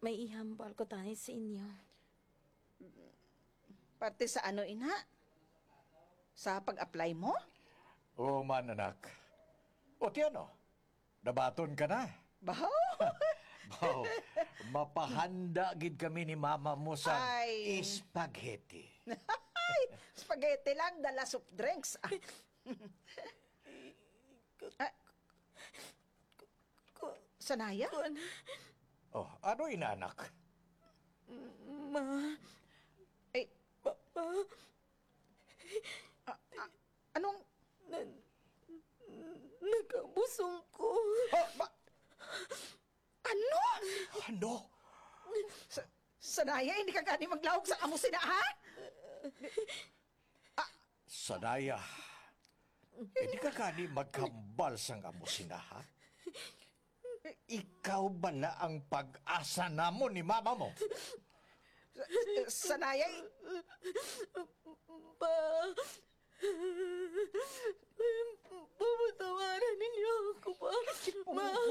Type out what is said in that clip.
May ihambal ko tayo sa inyo. Parte sa ano, ina? Sa pag-apply mo? Oo man, anak. O tiyano, nabaton ka na. Bahaw? Bao, mapahanda gid kami ni mama mo sa Ay. spaghetti. Ay, spaghetti lang, dala soft drinks. Ah, Sanaya? Oh, ano inanak? Eh, anong... Nagabusong ko. Oh, ano? Ano? Sanaya, hindi ka gani maglawag sa amo sina, ha? Sanaya, hindi ka kani magkambal sang amusina, ha? Ikaw ba na ang pag-asa namo ni mama mo? Sanaya,